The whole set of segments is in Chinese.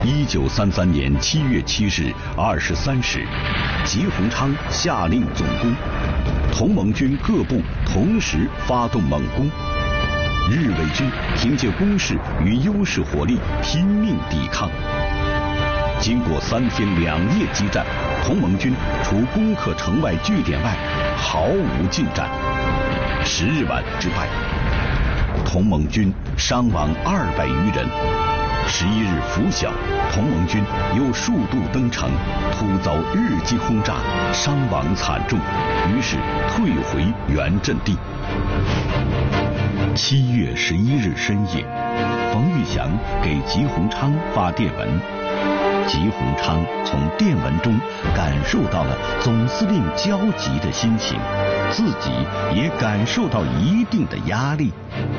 1933年7月7日23时，吉鸿昌下令总攻，同盟军各部同时发动猛攻。日伪军凭借攻势与优势火力拼命抵抗。经过3天2夜激战，同盟军除攻克城外据点外，毫无进展。10日晚之败，同盟军伤亡200余人。11日拂晓，同盟军又数度登城，突遭日机轰炸，伤亡惨重，于是退回原阵地。7月11日深夜，冯玉祥给吉鸿昌发电文。吉鸿昌从电文中感受到了总司令焦急的心情，自己也感受到一定的压力。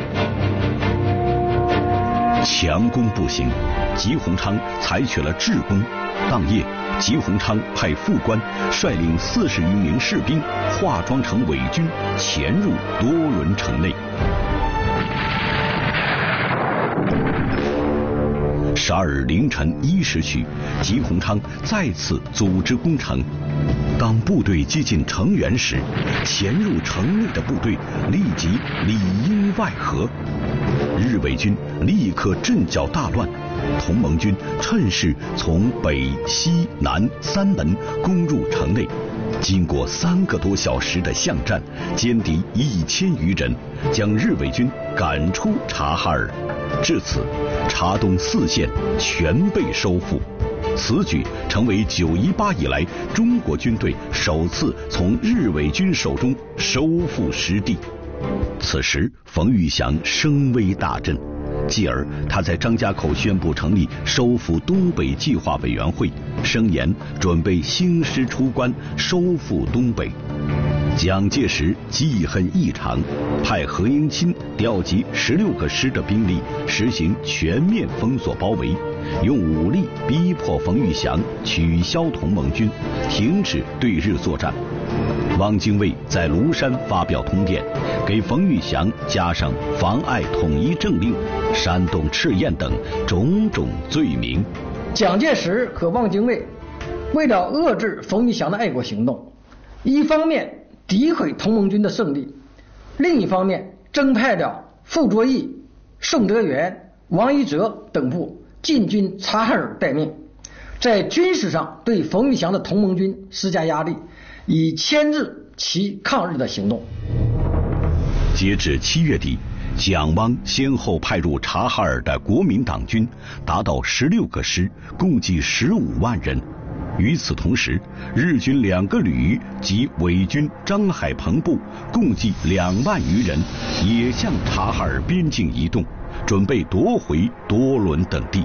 强攻不行，吉鸿昌采取了制攻。当夜，吉鸿昌派副官率领40余名士兵化妆成伪军，潜入多伦城内。12日凌晨1时许，吉鸿昌再次组织攻城。当部队接近城垣时，潜入城内的部队立即里应外合，日伪军立刻阵脚大乱。同盟军趁势从北、西、南3门攻入城内。经过3个多小时的巷战，歼敌1000余人，将日伪军赶出察哈尔。至此，察东4县全被收复。此举成为918以来中国军队首次从日伪军手中收复失地。此时，冯玉祥声威大振，继而他在张家口宣布成立收复东北计划委员会，声言准备兴师出关，收复东北。蒋介石记恨异常，派何应钦调集16个师的兵力，实行全面封锁包围，用武力逼迫冯玉祥取消同盟军，停止对日作战。汪精卫在庐山发表通电，给冯玉祥加上妨碍统一政令、煽动赤焰等种种罪名。 蒋介石和汪精卫为了遏制冯玉祥的爱国行动，一方面诋毁同盟军的胜利，另一方面征派了傅作义、宋德元、王一哲等部进军察哈尔待命，在军事上对冯玉祥的同盟军施加压力，以牵制其抗日的行动。 截至7月底，蒋汪先后派入察哈尔的国民党军达到16个师，共计15万人。与此同时，日军2个旅及伪军张海鹏部共计2万余人，也向察哈尔边境移动，准备夺回多伦等地。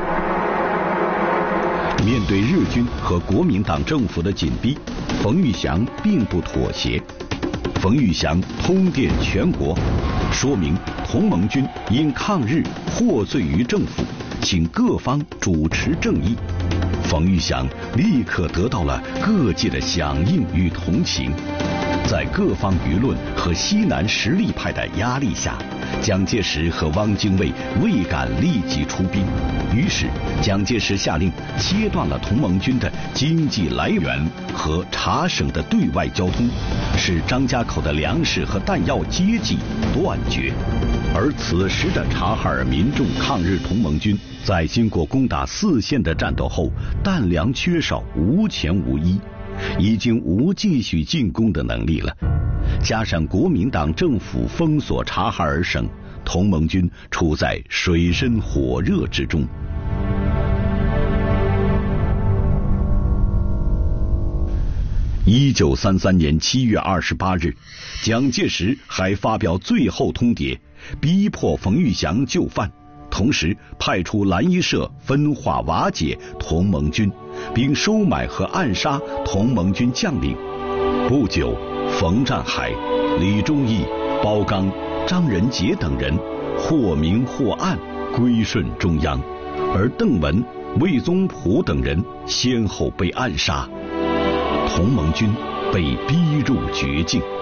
面对日军和国民党政府的紧逼，冯玉祥并不妥协。冯玉祥通电全国，说明同盟军因抗日获罪于政府，请各方主持正义。冯玉祥立刻得到了各界的响应与同情。在各方舆论和西南实力派的压力下，蒋介石和汪精卫未敢立即出兵，于是蒋介石下令切断了同盟军的经济来源和察省的对外交通，使张家口的粮食和弹药接济断绝。而此时的察哈尔民众抗日同盟军在经过攻打4县的战斗后，弹粮缺少，无钱无衣，已经无继续进攻的能力了。加上国民党政府封锁察哈尔省，同盟军处在水深火热之中。1933年7月28日，蒋介石还发表最后通牒，逼迫冯玉祥就范，同时派出蓝衣社分化瓦解同盟军，并收买和暗杀同盟军将领。不久，冯占海、李忠义、包刚、张仁杰等人或明或暗归顺中央，而邓文、魏宗璞等人先后被暗杀，同盟军被逼入绝境。